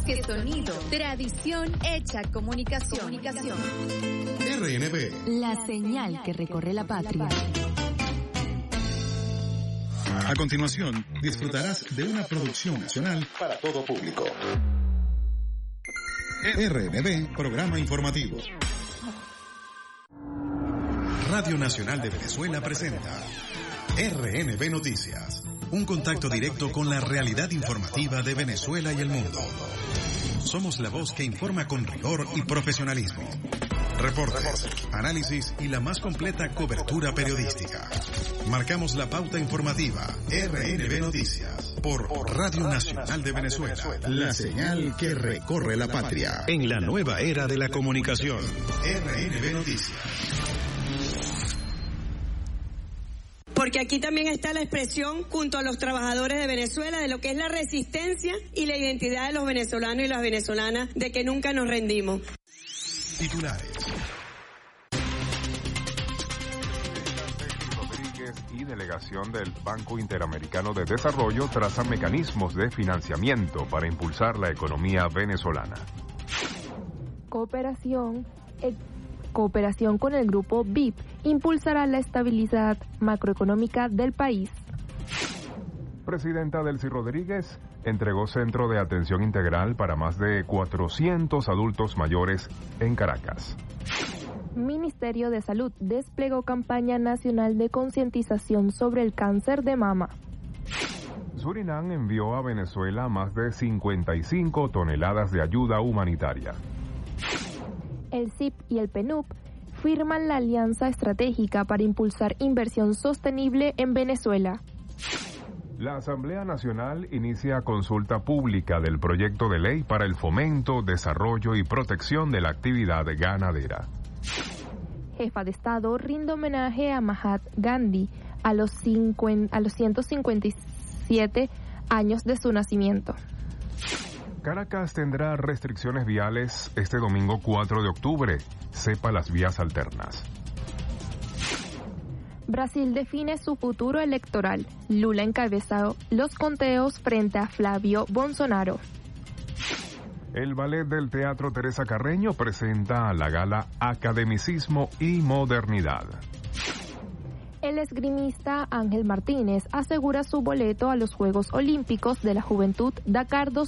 más que sonido, tradición hecha comunicación. RNB, la señal que recorre la patria. A continuación, disfrutarás de una producción nacional para todo público. RNB, programa informativo. Radio Nacional de Venezuela presenta RNB Noticias, un contacto directo con la realidad informativa de Venezuela y el mundo. Somos la voz que informa con rigor y profesionalismo. Reportes, análisis y la más completa cobertura periodística. Marcamos la pauta informativa. RNB Noticias por Radio Nacional de Venezuela, la señal que recorre la patria en la nueva era de la comunicación. RNB Noticias. Porque aquí también está la expresión junto a los trabajadores de Venezuela de lo que es la resistencia y la identidad de los venezolanos y las venezolanas, de que nunca nos rendimos. Titulares. Rodríguez y delegación del Banco Interamericano de Desarrollo trazan mecanismos de financiamiento para impulsar la economía venezolana. Cooperación con el grupo BIP impulsará la estabilidad macroeconómica del país. Presidenta Delcy Rodríguez entregó centro de atención integral para más de 400 adultos mayores en Caracas. Ministerio de Salud desplegó campaña nacional de concientización sobre el cáncer de mama. Surinam envió a Venezuela más de 55 toneladas de ayuda humanitaria. El CIP y el PNUD firman la alianza estratégica para impulsar inversión sostenible en Venezuela. La Asamblea Nacional inicia consulta pública del proyecto de ley para el fomento, desarrollo y protección de la actividad ganadera. Jefa de Estado rinde homenaje a Mahatma Gandhi a los 157 años de su nacimiento. Caracas tendrá restricciones viales este domingo 4 de octubre. Sepa las vías alternas. Brasil define su futuro electoral. Lula encabezó los conteos frente a Flavio Bolsonaro. El ballet del Teatro Teresa Carreño presenta la gala Academicismo y Modernidad. El esgrimista Ángel Martínez asegura su boleto a los Juegos Olímpicos de la Juventud Dakar 2020.